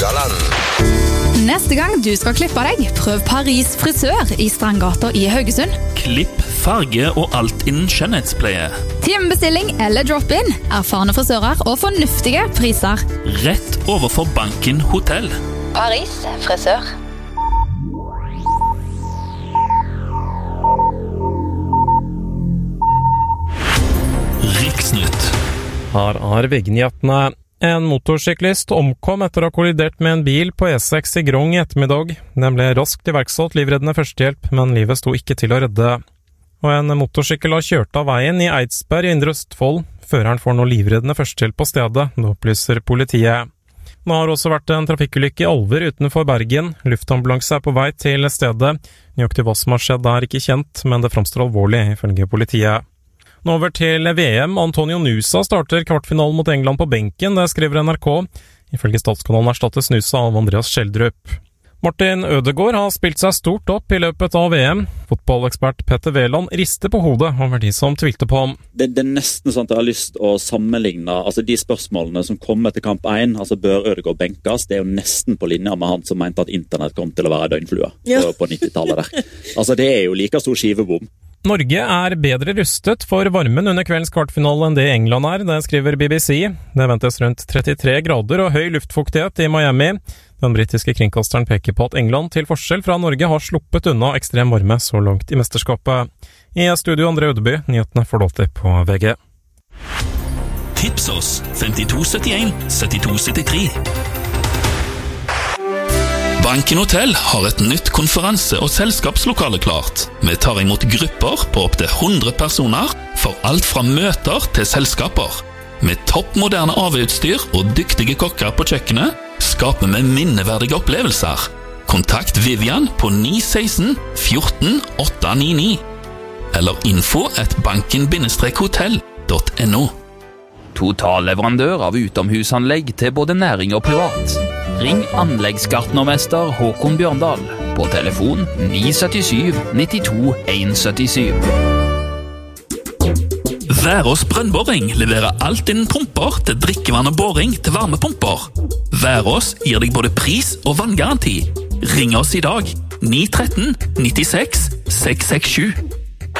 Rogaland. Neste gang du skal klippe deg, prøv Paris frisør i Strandgata i Haugesund. Klipp, farge og alt innen skjønnhetspleie. Timebestilling eller drop-in, erfarne frisører og fornuftige priser. Rett overfor Banken Hotell. Paris frisør. Riksnytt. Her er VG-nyhetene. En motorsyklist omkom etter å ha kollidert med en bil på E6 i Grong i ettermiddag. Den ble raskt iverksatt livreddende førstehjelp, men livet sto ikke til å redde. Og en motorsykkel har kjørt av veien i Eidsberg i Indre Østfold. Føreren får nå livreddende førstehjelp på stedet, det opplyser politiet. Nå har også vært en trafikkulykke i Alver utenfor Bergen. Luftambulanse er på vei til stedet. Nøyaktig hva som har skjedd er ikke kjent, men det framstår alvorlig, ifølge politiet. Nå over til VM. Antonio Nusa starter kvartfinalen mot England på benken, det skriver NRK. Ifølge Statskanalen erstattes Nusa av Andreas Schjelderup. Martin Ødegaard har spilt seg stort opp i løpet av VM. Fotballekspert Petter Wæland rister på hodet over de som tvilte på ham. Det er nesten sånn at jeg har lyst å sammenligne de spørsmålene som kom etter kamp 1, altså bør Ødegaard benkes, det er jo nesten på linje med han som mente at internett kom til å være døgnflua på 90-tallet der. Altså det er jo like stor skivebom. Norge er bedre rustet for varmen under kveldens kvartfinale enn det England er, det skriver BBC. Det ventes rundt 33 grader og høy luftfuktighet i Miami. Den britiske kringkasteren peker på at England til forskjell fra Norge har sluppet unna ekstrem varme så langt i mesterskapet. I studio André Ødeby, nyhetene får du alltid på VG. Tips oss 5271 7273. Banken Hotell har et nytt konferanse- og selskapslokale klart. Vi tar imot grupper på opp til 100 personer for alt fra møter til selskaper. Med toppmoderne AV-utstyr og dyktige kokker på kjøkkenet skaper vi minneverdige opplevelser. Kontakt Vivian på 916 14 899 eller info@banken-hotell.no. Totalleverandør av utomhusanlegg til både næring og privat. Ring anleggsgartnermester Håkon Bjørndal på telefon 977 92 177. Værås brønnboring leverer alt innen pumper til drikkevann og boring til varmepumper. Værås gir deg både pris og vanngaranti. Ring oss i dag 913 96 667.